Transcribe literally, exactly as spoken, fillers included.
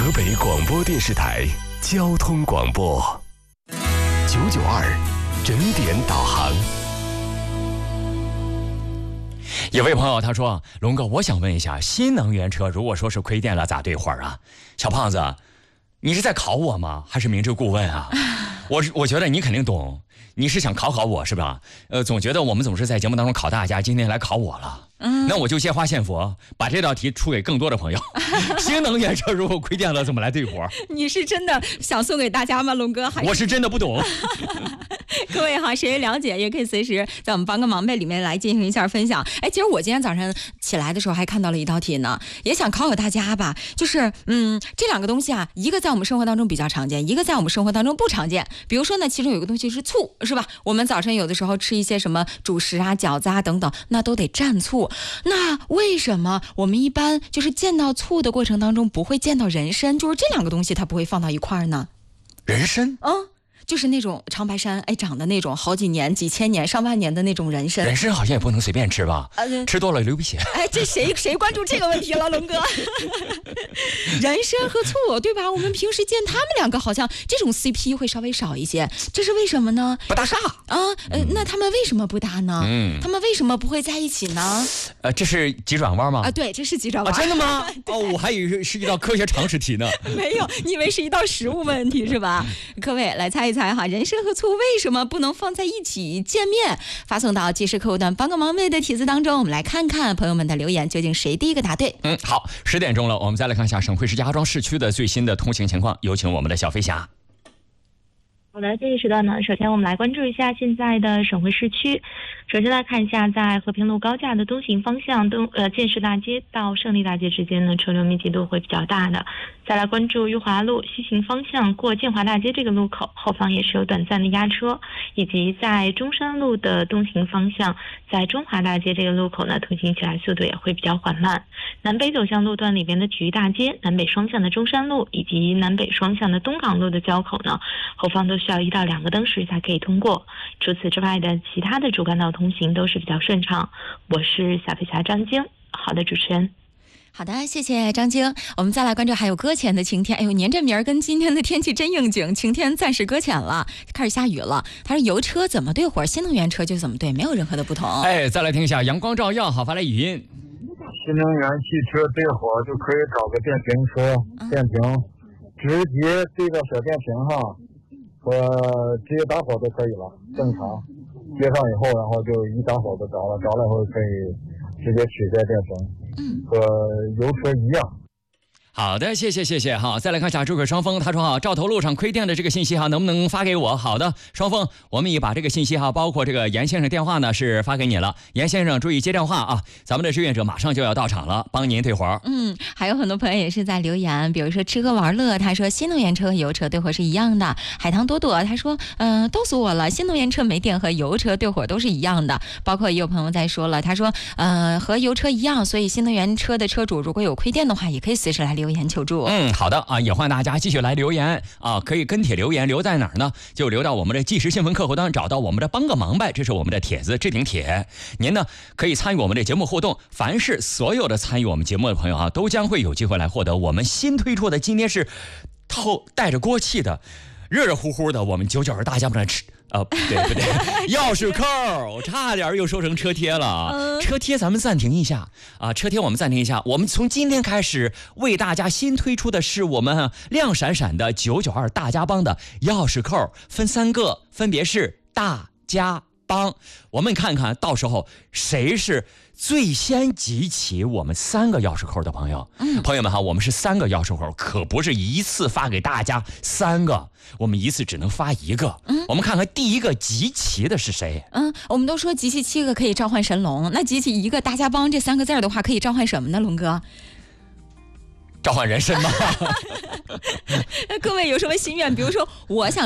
河北广播电视台交通广播九九二整点导航。 有位朋友他说，龙哥，我想问一下，新能源车如果说是亏电了咋兑换啊？小胖子，你是在考我吗？还是明知故问啊？我我觉得你肯定懂，你是想考考我是吧？呃，总觉得我们总是在节目当中考大家，今天来考我了。嗯，那我就借花献佛，把这道题出给更多的朋友。新能源车如果亏电了，怎么来对活？ 你是真的想送给大家吗，龙哥？还是我是真的不懂。 各位哈，谁了解也可以随时在我们帮个忙呗里面来进行一下分享。哎，其实我今天早上起来的时候还看到了一道题呢，也想考考大家吧。就是嗯，这两个东西啊，一个在我们生活当中比较常见，一个在我们生活当中不常见。比如说呢，其中有个东西是醋，是吧？我们早晨有的时候吃一些什么主食啊、饺子啊等等，那都得蘸醋。那为什么我们一般就是见到醋的过程当中不会见到人参？就是这两个东西它不会放到一块儿呢？ 人参？ 嗯。就是那种长白山，哎，长的那种好几年、几千年、上万年的那种人参。 人参好像也不能随便吃吧？呃、吃多了流鼻血。 哎，这谁谁关注这个问题了，龙哥？人参和醋，对吧？我们平时见他们两个好像这种 C P 会稍微少一些，这是为什么呢？ 不搭嘎啊？呃，嗯、那他们为什么不搭呢？嗯，他们为什么不会在一起呢？ 呃，这是急转弯吗？ 啊，对，这是急转弯。 啊、真的吗？哦，我还以为是一道科学常识题呢。 没有，你以为是一道实物问题是吧？各位来猜一猜哈，人参和醋为什么不能放在一起见面？发送到即时客户端帮个忙妹的帖子当中，我们来看看朋友们的留言，究竟谁第一个答对。 嗯，好，十点钟了，我们再来看一下省会石家庄市区的最新的通行情况，有请我们的小飞侠。 好的，这个时段呢，首先我们来关注一下现在的省会市区。首先来看一下，在和平路高架的东行方向，东呃建设大街到胜利大街之间呢，车流密集度会比较大的。再来关注裕华路西行方向过建华大街这个路口，后方也是有短暂的压车，以及在中山路的东行方向，在中华大街这个路口呢，通行起来速度也会比较缓慢。南北走向路段里边的体育大街、南北双向的中山路以及南北双向的东港路的交口呢，后方都需要一到两个灯时才可以通过。除此之外的其他的主干道通行都是比较顺畅。我是小飞侠张晶。好的，主持人。 好的，谢谢张晶。我们再来关注还有搁浅的晴天。哎呦，年这名儿跟今天的天气真应景，晴天暂时搁浅了，开始下雨了。他说油车怎么对火，新能源车就怎么对，没有任何的不同。 哎，再来听一下阳光照耀，好发来语音。 新能源汽车对火就可以找个电瓶车，电瓶直接对着小电瓶上和直接打火都可以了，正常接上以后，然后就一打火就着了，着了以后可以直接取代电瓶，和油车一样。 好的，谢谢谢谢哈。再来看一下诸葛双峰，他说哈，赵头路上亏电的这个信息哈，能不能发给我？好的，双峰，我们也把这个信息哈，包括这个严先生电话呢是发给你了。严先生注意接电话啊，咱们的志愿者马上就要到场了，帮您对活。 嗯，还有很多朋友也是在留言，比如说吃喝玩乐，他说新能源车和油车对火是一样的。海棠朵朵他说，嗯、呃，逗死我了，新能源车没电和油车对火都是一样的。包括也有朋友在说了，他说，呃，和油车一样，所以新能源车的车主如果有亏电的话，也可以随时来留言求助。 嗯，好的啊，也欢迎大家继续来留言啊，可以跟帖留言，留在哪儿呢？就留到我们的即时新闻客户端，找到我们的帮个忙呗，这是我们的帖子置顶帖。您呢可以参与我们的节目互动，凡是所有的参与我们节目的朋友啊，都将会有机会来获得我们新推出的，今天是透带着锅气的、热热乎乎的，我们九九二大家们来吃。呃，对不对？钥匙扣，差点又说成车贴了。嗯、车贴咱们暂停一下啊，车贴我们暂停一下。我们从今天开始为大家新推出的是我们亮闪闪的九九二大家帮的钥匙扣，分三个，分别是大家帮。我们看看到时候谁是最先集齐我们三个钥匙扣的朋友。嗯，朋友们哈，我们是三个钥匙扣，可不是一次发给大家三个，我们一次只能发一个。嗯，我们看看第一个集齐的是谁。 嗯，我们都说集齐七个可以召唤神龙，那集齐一个大家帮这三个字的话，可以召唤什么呢？龙哥？ 召唤人参吗？ 各位有什么心愿？比如说，我想